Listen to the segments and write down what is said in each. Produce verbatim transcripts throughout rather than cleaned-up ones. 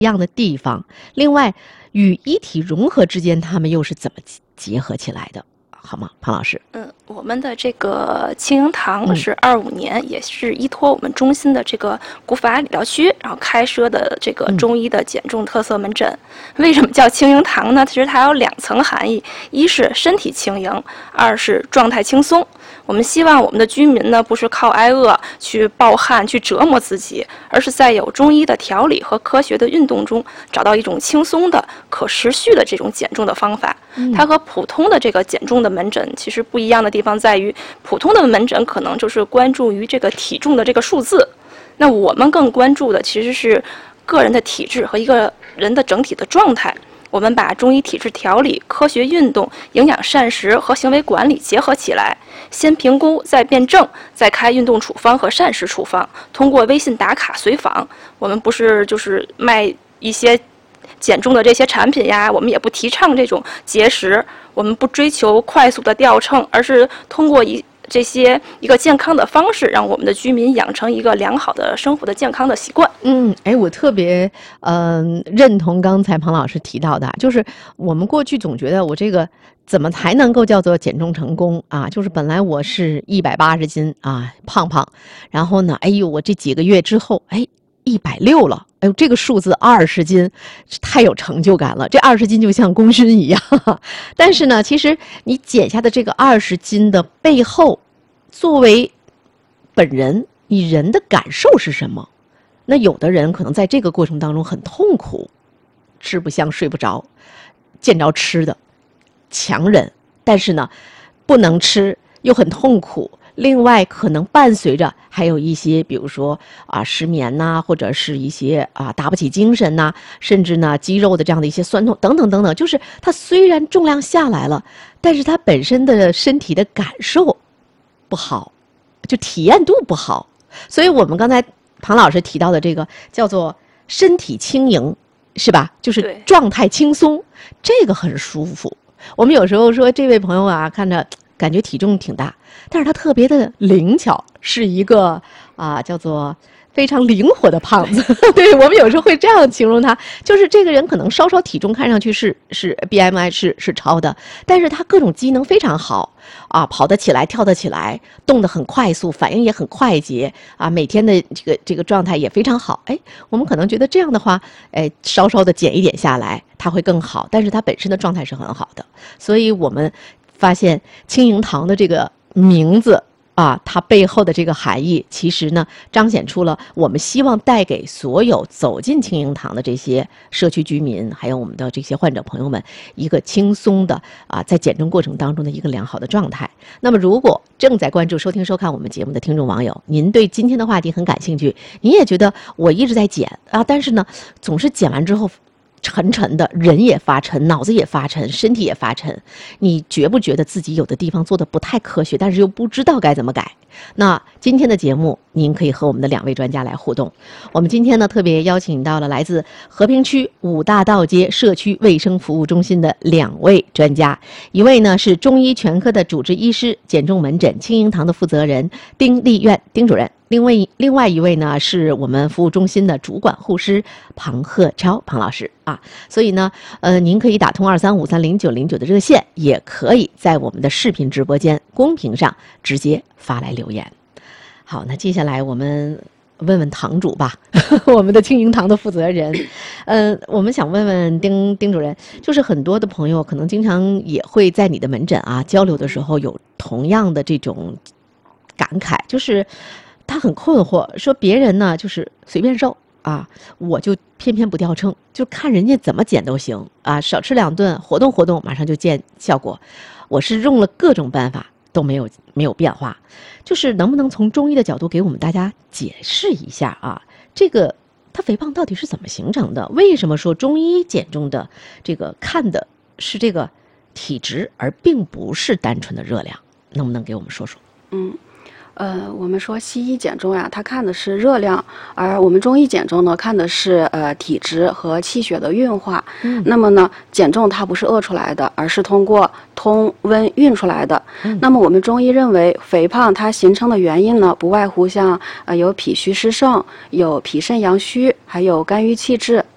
一样的地方？另外，与一体融合之间，他们又是怎么结合起来的？好吗，庞老师？ 嗯，我们的这个青盈堂是二五年、嗯，也是依托我们中心的这个古法理疗区，然后开设的这个中医的减重特色门诊。嗯、为什么叫青盈堂呢？其实它有两层含义，一是身体轻盈，二是状态轻松。我们希望我们的居民呢，不是靠挨饿去暴汗去折磨自己，而是在有中医的调理和科学的运动中，找到一种轻松的、可持续的这种减重的方法。嗯、它和普通的这个减重的门诊其实不一样的地方在于，普通的门诊可能就是关注于这个体重的这个数字，那我们更关注的其实是个人的体质和一个人的整体的状态。我们把中医体质调理、科学运动、营养膳食和行为管理结合起来，先评估，再辩证，再开运动处方和膳食处方。通过微信打卡随访，我们不是就是卖一些减重的这些产品呀，我们也不提倡这种节食，我们不追求快速的掉秤，而是通过一这些一个健康的方式，让我们的居民养成一个良好的生活的健康的习惯。 嗯，哎，我特别嗯、呃、认同刚才庞老师提到的，就是我们过去总觉得我这个怎么才能够叫做减重成功啊？就是本来我是一百八十斤啊，胖胖，然后呢，哎呦，我这几个月之后，哎，一百六了。哎呦，这个数字二十斤太有成就感了，这二十斤就像功勋一样。但是呢，其实你减下的这个二十斤的背后，作为本人，你人的感受是什么？那有的人可能在这个过程当中很痛苦，吃不香睡不着，见着吃的强忍，但是呢，不能吃又很痛苦。另外，可能伴随着还有一些，比如说啊失眠呐、啊，或者是一些啊打不起精神呐、啊，甚至呢肌肉的这样的一些酸痛等等等等。就是它虽然重量下来了，但是它本身的身体的感受不好，就体验度不好。所以我们刚才庞老师提到的这个叫做身体轻盈，是吧？就是状态轻松，这个很舒服。我们有时候说这位朋友啊，看着感觉体重挺大，但是他特别的灵巧，是一个啊叫做非常灵活的胖子。对，我们有时候会这样形容他，就是这个人可能稍稍体重看上去是是 B M I 是是超的，但是他各种机能非常好啊，跑得起来，跳得起来，动得很快速，反应也很快捷啊，每天的这个这个状态也非常好。哎，我们可能觉得这样的话，哎，稍稍的减一点下来，他会更好，但是他本身的状态是很好的，所以我们发现青盈堂的这个名字啊，它背后的这个含义，其实呢，彰显出了我们希望带给所有走进青盈堂的这些社区居民，还有我们的这些患者朋友们，一个轻松的啊，在减重过程当中的一个良好的状态。那么，如果正在关注、收听、收看我们节目的听众网友，您对今天的话题很感兴趣，您也觉得我一直在减啊，但是呢，总是减完之后沉沉的，人也发沉，脑子也发沉，身体也发沉。你觉不觉得自己有的地方做的不太科学，但是又不知道该怎么改？那今天的节目，您可以和我们的两位专家来互动。我们今天呢，特别邀请到了来自和平区五大道街社区卫生服务中心的两位专家，一位呢是中医全科的主治医师、减重门诊青盈堂的负责人丁丽苑丁主任。另外另外一位呢，是我们服务中心的主管护师庞鹤超庞老师啊。所以呢，呃，您可以打通二三五三零九零九的热线，也可以在我们的视频直播间公屏上直接发来留言。好，那接下来我们问问堂主吧，我们的青盈堂的负责人。嗯、呃，我们想问问丁丁主任，就是很多的朋友可能经常也会在你的门诊啊交流的时候有同样的这种感慨，就是他很困惑，说别人呢就是随便瘦啊，我就偏偏不掉秤，就看人家怎么减都行啊，少吃两顿，活动活动，马上就见效果。我是用了各种办法都没有没有变化，就是能不能从中医的角度给我们大家解释一下啊？这个他肥胖到底是怎么形成的？为什么说中医减重的这个看的是这个体质，而并不是单纯的热量？能不能给我们说说？ 嗯。呃，我们说西医减重呀，它看的是热量，而我们中医减重呢，看的是呃体质和气血的运化。嗯，那么呢，减重它不是饿出来的，而是通过通温运出来的。嗯，那么我们中医认为，肥胖它形成的原因呢，不外乎像呃有脾虚湿盛，有脾肾阳虚，还有肝郁气滞，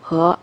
和